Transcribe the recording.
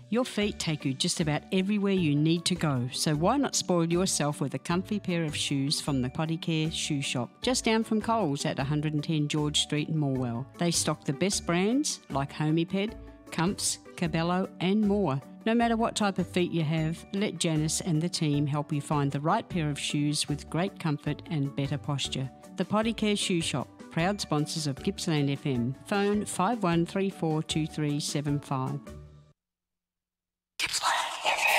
Your feet take you just about everywhere you need to go, so why not spoil yourself with a comfy pair of shoes from the Potty Care Shoe Shop, just down from Coles at 110 George Street in Morwell. They stock the best brands like Homiped, Comfs, Cabello and more. No matter what type of feet you have, let Janice and the team help you find the right pair of shoes with great comfort and better posture. The Potty Care Shoe Shop, proud sponsors of Gippsland FM. Phone 51342375.